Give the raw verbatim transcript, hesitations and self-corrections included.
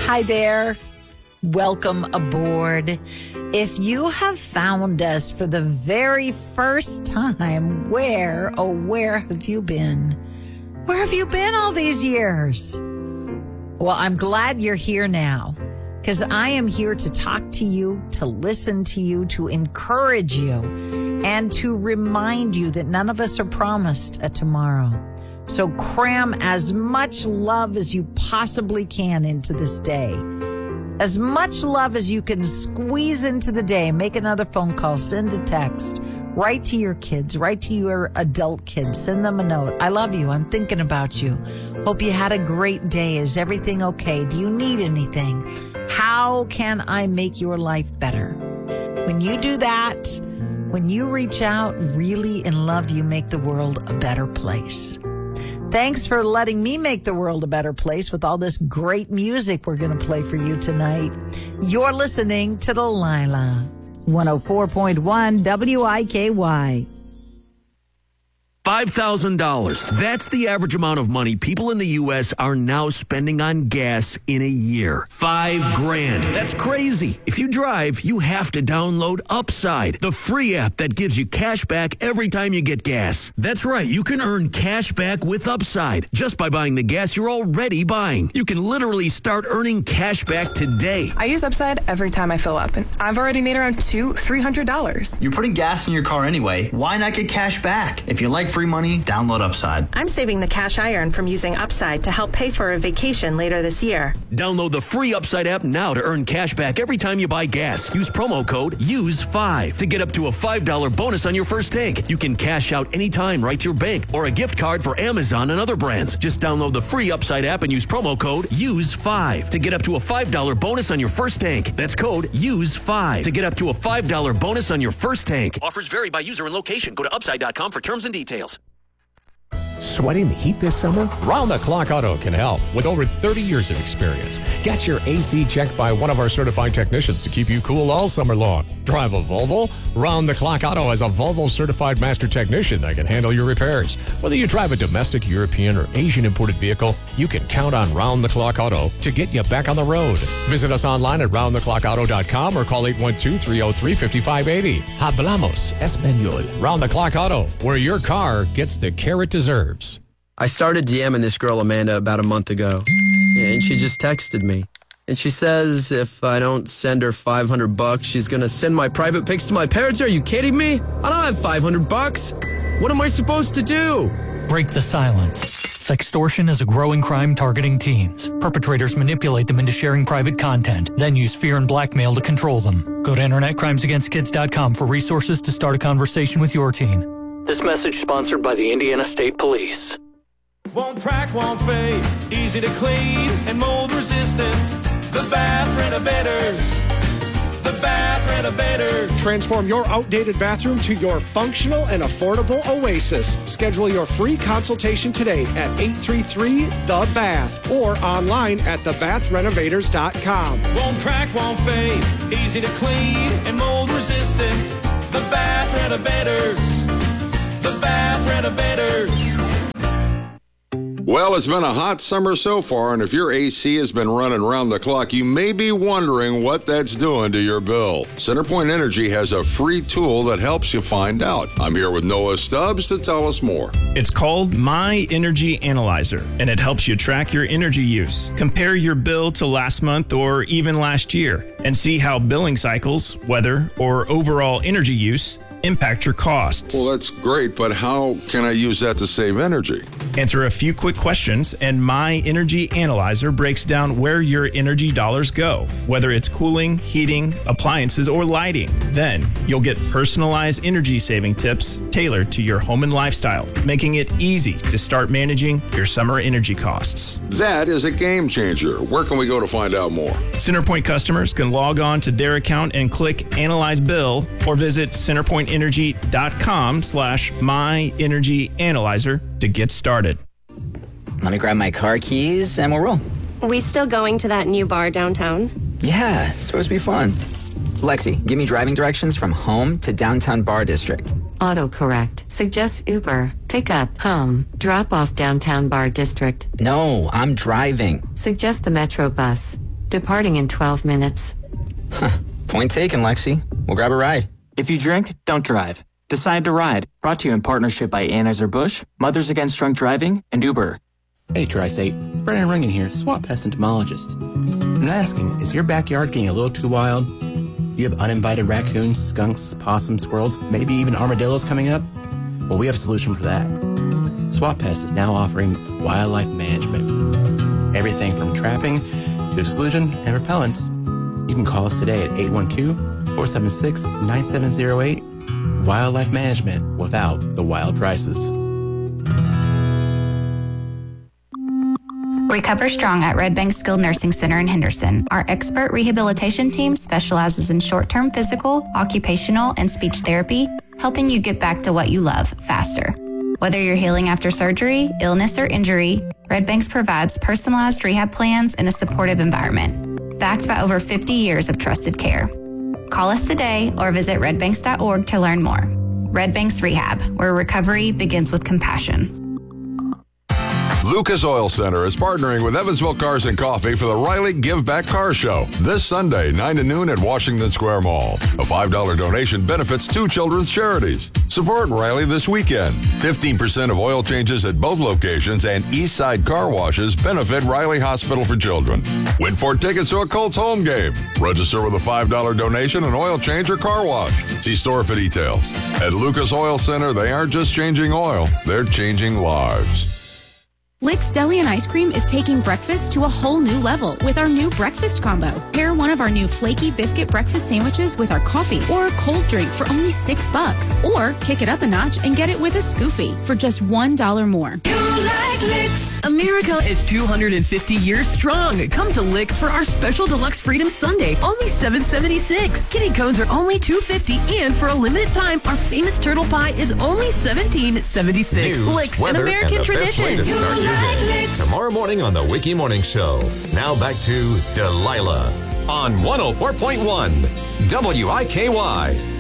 Hi there. Welcome aboard. If you have found us for the very first time, where, oh, where have you been? Where have you been all these years? Well, I'm glad you're here now, because I am here to talk to you, to listen to you, to encourage you, and to remind you that none of us are promised a tomorrow. So cram as much love as you possibly can into this day. As much love as you can squeeze into the day. Make another phone call, send a text, write to your kids, write to your adult kids, send them a note. I love you. I'm thinking about you. Hope you had a great day. Is everything okay? Do you need anything? How can I make your life better? When you do that, when you reach out really in love, you make the world a better place. Thanks for letting me make the world a better place with all this great music we're going to play for you tonight. You're listening to Delilah. one oh four point one W I K Y. five thousand dollars. That's the average amount of money people in the U S are now spending on gas in a year. Five grand. That's crazy. If you drive, you have to download Upside, the free app that gives you cash back every time you get gas. That's right. You can earn cash back with Upside just by buying the gas you're already buying. You can literally start earning cash back today. I use Upside every time I fill up, and I've already made around two, three hundred dollars. You're putting gas in your car anyway. Why not get cash back? If you like free money, download Upside. I'm saving the cash I earn from using Upside to help pay for a vacation later this year. Download the free Upside app now to earn cash back every time you buy gas. Use promo code U S E five to get up to a five dollar bonus on your first tank. You can cash out anytime right to your bank or a gift card for Amazon and other brands. Just download the free Upside app and use promo code U S E five to get up to a five dollar bonus on your first tank. That's code U S E five to get up to a five dollar bonus on your first tank. Offers vary by user and location. Go to upside dot com for terms and details. Sweating the heat this summer? Round the Clock Auto can help with over thirty years of experience. Get your A C checked by one of our certified technicians to keep you cool all summer long. Drive a Volvo? Round the Clock Auto has a Volvo certified master technician that can handle your repairs. Whether you drive a domestic, European, or Asian imported vehicle, you can count on Round the Clock Auto to get you back on the road. Visit us online at round the clock auto dot com or call eight one two, three oh three, five five eight oh. Hablamos Español. Round the Clock Auto, where your car gets the care it deserves. I started DMing this girl, Amanda, about a month ago, and she just texted me. And she says if I don't send her five hundred bucks, she's going to send my private pics to my parents. Are you kidding me? I don't have five hundred bucks. What am I supposed to do? Break the silence. Sextortion is a growing crime targeting teens. Perpetrators manipulate them into sharing private content, then use fear and blackmail to control them. Go to internet crimes against kids dot com for resources to start a conversation with your teen. This message sponsored by the Indiana State Police. Won't crack, won't fade, easy to clean and mold resistant. The Bath Renovators. The Bath Renovators. Transform your outdated bathroom to your functional and affordable oasis. Schedule your free consultation today at eight three three The Bath or online at the bath renovators dot com. Won't crack, won't fade, easy to clean and mold resistant. The Bath Renovators. The Bath Renovators. Well, it's been a hot summer so far, and if your A C has been running round the clock, you may be wondering what that's doing to your bill. CenterPoint Energy has a free tool that helps you find out. I'm here with Noah Stubbs to tell us more. It's called My Energy Analyzer, and it helps you track your energy use. Compare your bill to last month or even last year, and see how billing cycles, weather, or overall energy use impact your costs. Well, that's great, but how can I use that to save energy? Answer a few quick questions, and My Energy Analyzer breaks down where your energy dollars go, whether it's cooling, heating, appliances, or lighting. Then, you'll get personalized energy-saving tips tailored to your home and lifestyle, making it easy to start managing your summer energy costs. That is a game changer. Where can we go to find out more? CenterPoint customers can log on to their account and click Analyze Bill, or visit centerpoint energy dot com slash My Energy Analyzer to get started. Let me grab my car keys and we'll roll. We still going to that new bar downtown? Yeah, it's supposed to be fun. Lexi, give me driving directions from home to downtown bar district. Autocorrect. Suggest Uber. Pick up, home. Drop off downtown bar district. No, I'm driving. Suggest the Metro bus. Departing in twelve minutes. Point taken, Lexi. We'll grab a ride. If you drink, don't drive. Decide to ride. Brought to you in partnership by Anheuser-Busch, Mothers Against Drunk Driving, and Uber. Hey, Tri-State. Brennan Ringen here, swamp pest entomologist. I'm asking, is your backyard getting a little too wild? Do you have uninvited raccoons, skunks, possums, squirrels, maybe even armadillos coming up? Well, we have a solution for that. Swamp Pest is now offering wildlife management. Everything from trapping to exclusion and repellents. You can call us today at eight one two, four seven six, nine seven zero eight. Wildlife management without the wild prices. Recover Strong at Red Bank Skilled Nursing Center in Henderson. Our expert rehabilitation team specializes in short-term physical, occupational, and speech therapy, helping you get back to what you love faster. Whether you're healing after surgery, illness, or injury, Red Banks provides personalized rehab plans in a supportive environment, backed by over fifty years of trusted care. Call us today or visit red banks dot org to learn more. Red Banks Rehab, where recovery begins with compassion. Lucas Oil Center is partnering with Evansville Cars and Coffee for the Riley Give Back Car Show this Sunday, nine to noon at Washington Square Mall. A five dollar donation benefits two children's charities. Support Riley this weekend. fifteen percent of oil changes at both locations and Eastside car washes benefit Riley Hospital for Children. Win four tickets to a Colts home game. Register with a five dollar donation, an oil change, or car wash. See store for details. At Lucas Oil Center, they aren't just changing oil, they're changing lives. Lick's Deli and Ice Cream is taking breakfast to a whole new level with our new breakfast combo. Pair one of our new flaky biscuit breakfast sandwiches with our coffee or a cold drink for only six bucks. Or kick it up a notch and get it with a Scoofy for just one dollar more. You like Licks. America is two hundred fifty years strong. Come to Licks for our special deluxe Freedom Sunday, only seven seventy-six. Kitty cones are only two fifty, and for a limited time, our famous turtle pie is only seventeen seventy-six. News, Licks, an weather, American and the tradition. best way to start your day. Tomorrow morning on the Wiki Morning Show. Now back to Delilah on one oh four point one W I K Y.